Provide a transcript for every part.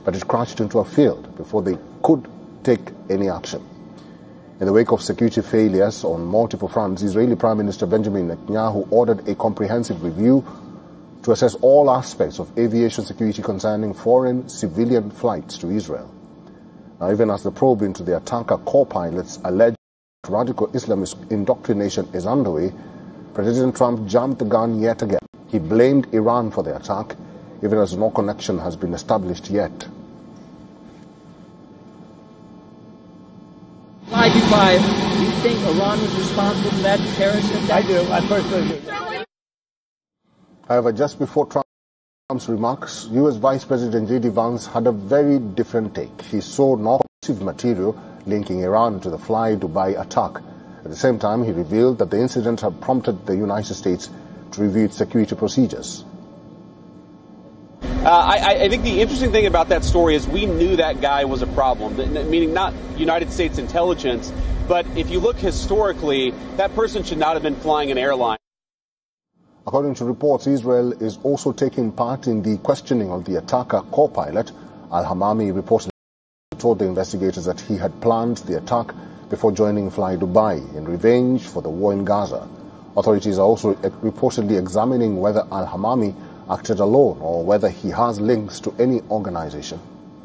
but it crashed into a field before they could take any action. In the wake of security failures on multiple fronts, Israeli Prime Minister Benjamin Netanyahu ordered a comprehensive review to assess all aspects of aviation security concerning foreign civilian flights to Israel. Now, even as the probe into the attacker co-pilot's alleged radical Islamist indoctrination is underway, President Trump jumped the gun yet again. He blamed Iran for the attack, even as no connection has been established yet. Fly, do you think Iran was responsible for that terrorist attack? I do. I personally do. However, just before Trump's remarks, U.S. Vice President J.D. Vance had a very different take. He saw no conclusive material linking Iran to the Fly Dubai attack. At the same time, he revealed that the incident had prompted the United States to review its security procedures. I think the interesting thing about that story is we knew that guy was a problem, meaning not United States intelligence, but if you look historically, that person should not have been flying an airline. According to reports, Israel is also taking part in the questioning of the attacker co-pilot. Al-Hamami reportedly told the investigators that he had planned the attack before joining Fly Dubai in revenge for the war in Gaza. Authorities are also reportedly examining whether Al-Hamami acted alone or whether he has links to any organization.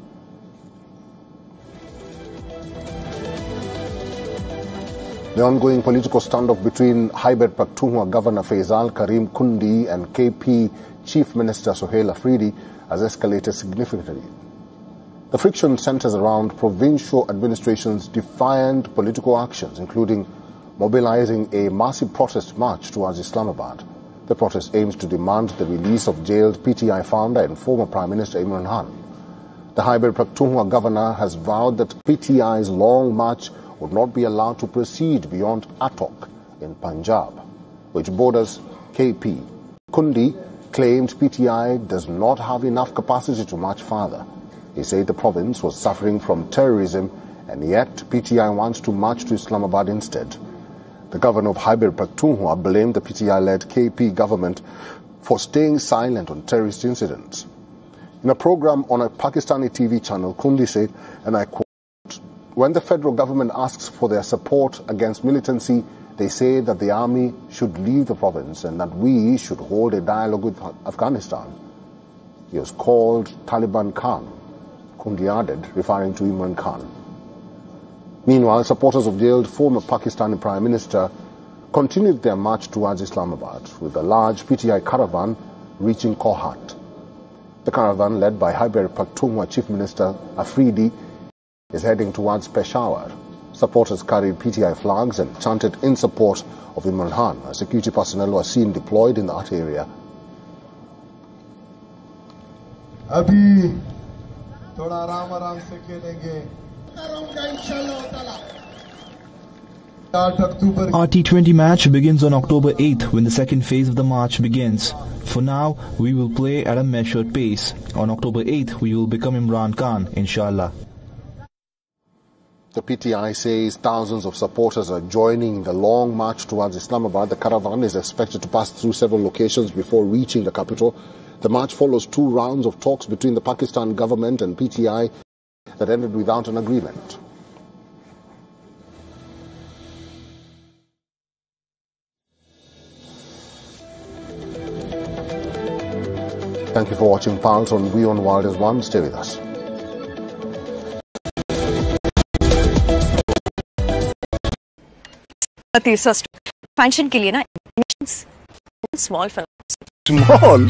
The ongoing political standoff between Khyber Pakhtunkhwa Governor Faisal Karim Kundi and KP Chief Minister Sohail Afridi has escalated significantly. The friction centers around provincial administration's defiant political actions, including mobilizing a massive protest march towards Islamabad. The protest aims to demand the release of jailed PTI founder and former Prime Minister Imran Khan. The Khyber Pakhtunkhwa governor has vowed that PTI's long march would not be allowed to proceed beyond Attock in Punjab, which borders KP. Kundi claimed PTI does not have enough capacity to march farther. He said the province was suffering from terrorism, and yet PTI wants to march to Islamabad instead. The governor of Khyber Pakhtunkhwa blamed the PTI-led KP government for staying silent on terrorist incidents. In a program on a Pakistani TV channel, Kundi said, and I quote, "When the federal government asks for their support against militancy, they say that the army should leave the province and that we should hold a dialogue with Afghanistan." He was called Taliban Khan, Kundi added, referring to Imran Khan. Meanwhile, supporters of jailed former Pakistani Prime Minister continued their march towards Islamabad, with a large PTI caravan reaching Kohat. The caravan, led by Khyber Pakhtunkhwa Chief Minister Afridi, is heading towards Peshawar. Supporters carried PTI flags and chanted in support of Imran Khan. Security personnel were seen deployed in that area. अभी थोड़ा आराम से खेलेंगे। Our T20 match begins on October 8th when the second phase of the march begins. For now, we will play at a measured pace. On October 8th, we will become Imran Khan, inshallah. The PTI says thousands of supporters are joining the long march towards Islamabad. The caravan is expected to pass through several locations before reaching the capital. The march follows 2 rounds of talks between the Pakistan government and PTI that ended without an agreement. Thank you for watching Pulse on WION World is One. Stay with us. Expansion के लिए ना small small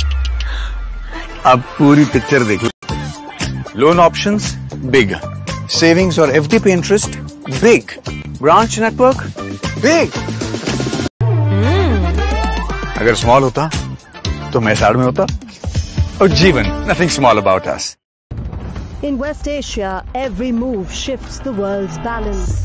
अब पूरी picture देख लो। Loan options big, savings और FD पे interest big, branch network big. अगर small होता तो मैं साइड में होता। और जीवन, nothing small about us. In West Asia, every move shifts the world's balance.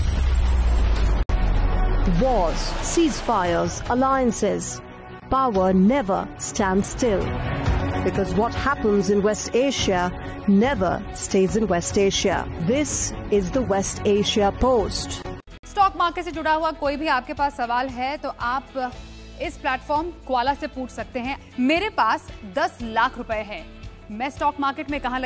Wars, ceasefires, alliances. Power never stands still. Because what happens in West Asia never stays in West Asia. This is the West Asia Post. Stock market से जुड़ा हुआ कोई भी आपके पास सवाल है तो आप इस प्लेटफॉर्म क्वाला से पूछ सकते हैं। मेरे पास 10 लाख रुपए हैं। मैं स्टॉक मार्केट में कहां